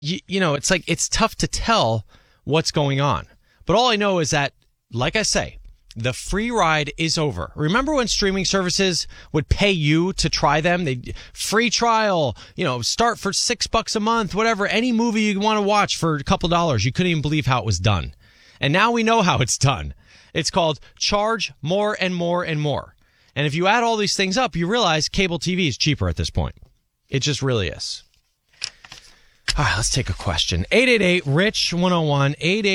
it's like it's tough to tell what's going on. But all I know is that, like I say, the free ride is over. Remember when streaming services would pay you to try them? They free trial, start for $6 a month, whatever, any movie you want to watch for a couple dollars. You couldn't even believe how it was done. And now we know how it's done. It's called charge more and more and more. And if you add all these things up, you realize cable TV is cheaper at this point. It just really is. All right, let's take a question. 888-RICH-101,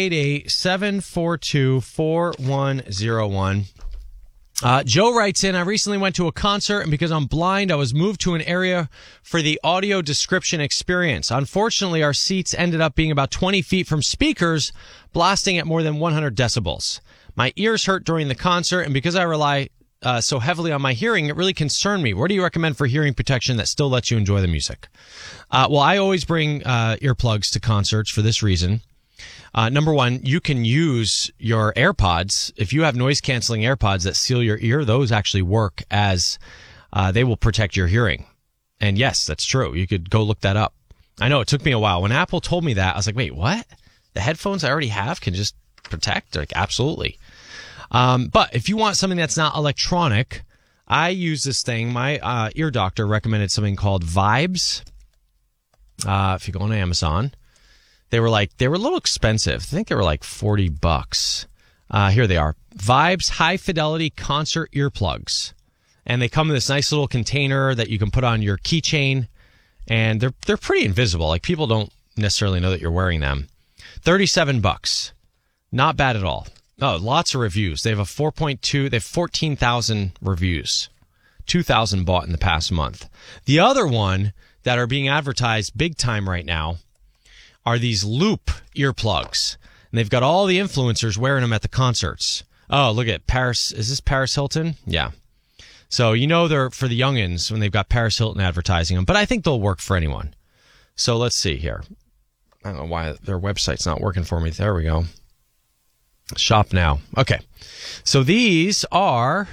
888-742-4101. Joe writes in, I recently went to a concert, and because I'm blind, I was moved to an area for the audio description experience. Unfortunately, our seats ended up being about 20 feet from speakers blasting at more than 100 decibels. My ears hurt during the concert, and because I rely so heavily on my hearing, it really concerned me. What do you recommend for hearing protection that still lets you enjoy the music? Well, I always bring earplugs to concerts for this reason. Number one, you can use your AirPods. If you have noise-canceling AirPods that seal your ear, those actually work as they will protect your hearing. And yes, that's true. You could go look that up. I know it took me a while. When Apple told me that, I was like, wait, what? The headphones I already have can just protect? Like, absolutely. But if you want something that's not electronic, I use this thing. My ear doctor recommended something called Vibes. If you go on Amazon, they were a little expensive. I think they were like $40. Here they are. Vibes high fidelity concert earplugs. And they come in this nice little container that you can put on your keychain. And they're pretty invisible. Like, people don't necessarily know that you're wearing them. $37. Not bad at all. Oh, lots of reviews. They have a 4.2. They have 14,000 reviews. 2,000 bought in the past month. The other one that are being advertised big time right now are these Loop earplugs. And they've got all the influencers wearing them at the concerts. Oh, look at Paris. Is this Paris Hilton? Yeah. So, they're for the youngins when they've got Paris Hilton advertising them. But I think they'll work for anyone. So let's see here. I don't know why their website's not working for me. There we go. Shop now. Okay. So these are,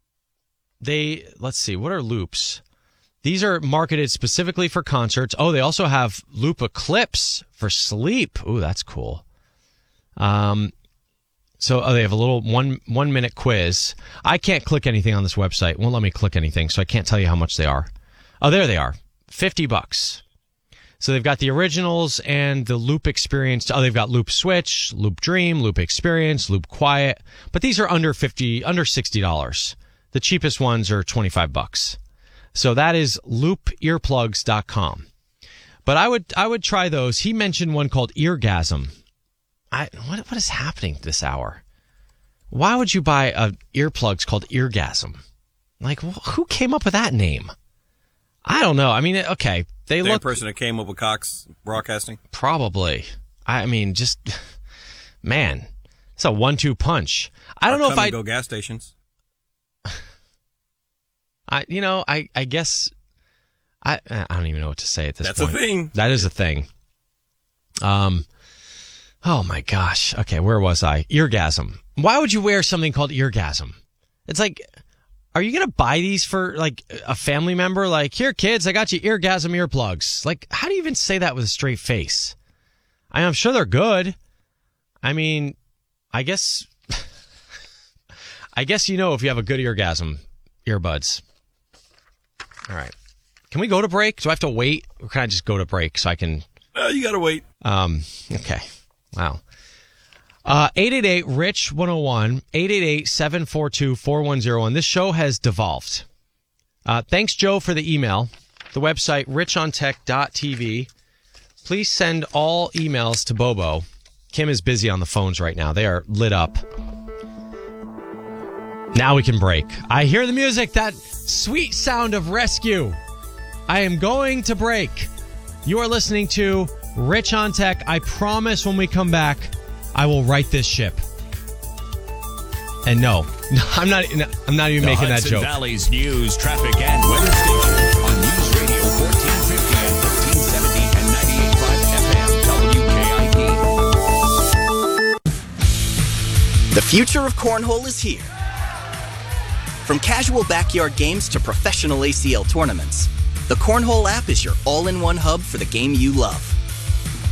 let's see, what are Loops? These are marketed specifically for concerts. Oh, they also have Loop Eclipse for sleep. Ooh, that's cool. They have a little one minute quiz. I can't click anything on this website. It won't let me click anything, so I can't tell you how much they are. Oh, there they are. $50. So they've got the originals and the Loop Experience. Oh, they've got Loop Switch, Loop Dream, Loop Experience, Loop Quiet. But these are under $60. The cheapest ones are $25. So that is loopearplugs.com. But I would try those. He mentioned one called Eargasm. What is happening this hour? Why would you buy earplugs called Eargasm? Like, who came up with that name? I don't know. I mean, okay. The person that came up with Cox Broadcasting? Probably. I mean, just, man, it's a 1-2 punch. I don't know if I go gas stations. I guess I don't even know what to say at this point. That's a thing. That is a thing. Oh my gosh. Okay, where was I? Eargasm. Why would you wear something called Eargasm? It's like, are you going to buy these for, like, a family member? Like, here, kids, I got you Eargasm earplugs. Like, how do you even say that with a straight face? I'm sure they're good. I mean, I guess if you have a good Eargasm earbuds. All right. Can we go to break? Do I have to wait? Or can I just go to break so I can... You got to wait. Okay. Wow. 888-RICH-101, 888-742-4101. This show has devolved. Thanks, Joe, for the email. The website, richontech.tv. Please send all emails to Bobo. Kim is busy on the phones right now. They are lit up. Now we can break. I hear the music, that sweet sound of rescue. I am going to break. You are listening to Rich on Tech. I promise when we come back, I will right this ship. And no, I'm not even making that joke. Hudson Valley's news, traffic, and weather station on News Radio 1450 and 1370 and 98.5 FM WKIT. The future of cornhole is here. From casual backyard games to professional ACL tournaments, the Cornhole app is your all-in-one hub for the game you love.